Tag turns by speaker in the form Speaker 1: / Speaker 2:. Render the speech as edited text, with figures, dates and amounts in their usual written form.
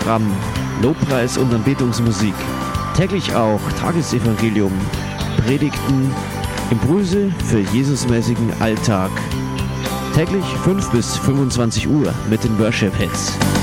Speaker 1: Programm, Lobpreis und Anbetungsmusik. Täglich auch Tagesevangelium, Predigten, Impulse für Jesusmäßigen Alltag. Täglich 5 bis 25 Uhr mit den Worship Hits.